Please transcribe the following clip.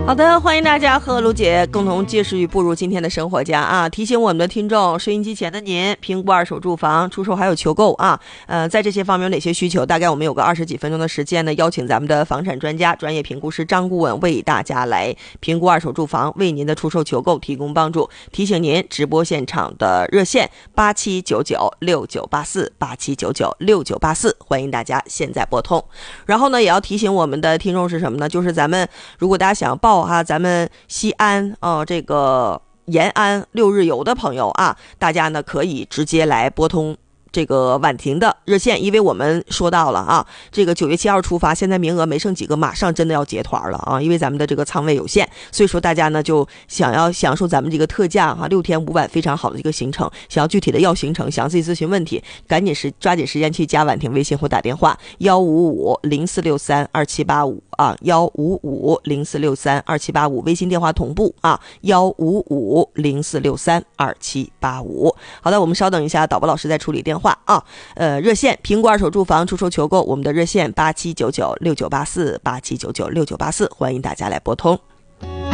好的，欢迎大家和卢姐共同届时与步入今天的生活家啊！提醒我们的听众，收音机前的您，评估二手住房出售还有求购啊，在这些方面有哪些需求？大概我们有个20几分钟的时间呢，邀请咱们的房产专家、专业评估师张顾问为大家来评估二手住房，为您的出售求购提供帮助。提醒您，直播现场的热线87996984，87996984，欢迎大家现在拨通。然后呢，也要提醒我们的听众是什么呢？就是咱们如果大家想报咱们西安这个延安6日游的朋友啊，大家呢可以直接来拨通这个婉婷的热线，因为我们说到了啊，这个9月7号出发，现在名额没剩几个，马上真的要结团了啊！因为咱们的这个仓位有限，所以说大家呢就想要享受咱们这个特价6天5晚非常好的一个行程，想要具体的要行程，想要自己咨询问题，赶紧抓紧时间去加婉婷微信或打电话15504632785啊，15504632785，微信电话同步啊，15504632785。好的，我们稍等一下，导播老师在处理电话啊。热线评估二手住房出售求购，我们的热线87996984，87996984，欢迎大家来拨通。